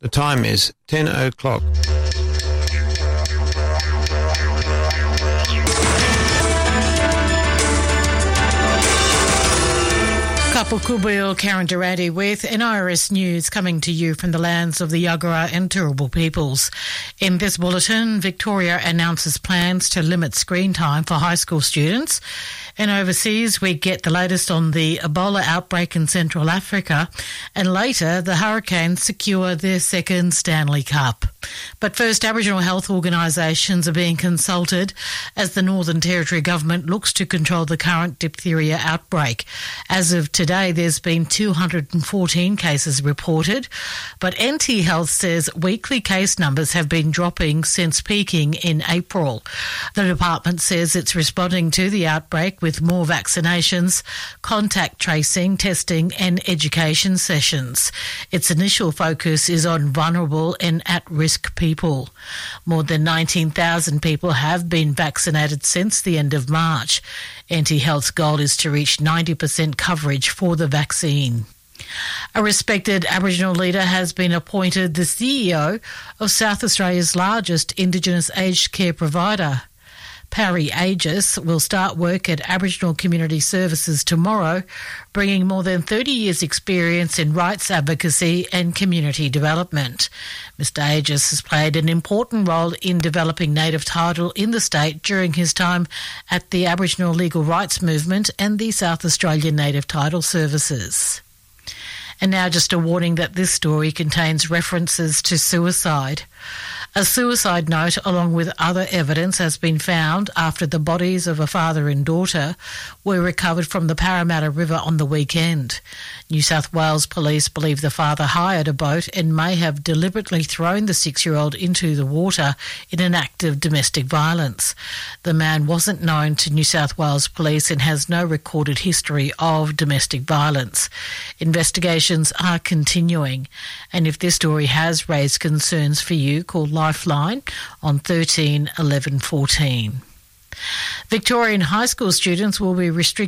The time is 10 o'clock. Kapil Kubil, Karen Durante with NIRS News, coming to you from the lands of the Yagara and Turrbal peoples. In this bulletin, Victoria announces plans to limit screen time for high school students. And overseas, we get the latest on the Ebola outbreak in Central Africa. And later, the Hurricanes secure their second Stanley Cup. But first, Aboriginal health organisations are being consulted as the Northern Territory government looks to control the current diphtheria outbreak. As of today, there's been 214 cases reported, but NT Health says weekly case numbers have been dropping since peaking in April. The department says it's responding to the outbreak with more vaccinations, contact tracing, testing and education sessions. Its initial focus is on vulnerable and at-risk people. More than 19,000 people have been vaccinated since the end of March. NT Health's goal is to reach 90% coverage for the vaccine. A respected Aboriginal leader has been appointed the CEO of South Australia's largest Indigenous aged care provider. Parry Aegis will start work at Aboriginal Community Services tomorrow, bringing more than 30 years' experience in rights advocacy and community development. Mr Aegis has played an important role in developing native title in the state during his time at the Aboriginal Legal Rights Movement and the South Australian Native Title Services. And now just a warning that this story contains references to suicide. A suicide note along with other evidence has been found after the bodies of a father and daughter were recovered from the Parramatta River on the weekend. New South Wales police believe the father hired a boat and may have deliberately thrown the 6-year-old into the water in an act of domestic violence. The man wasn't known to New South Wales police and has no recorded history of domestic violence. Investigations are continuing, and if this story has raised concerns for you, call Lifeline on 13 11 14. Victorian high school students will be restricted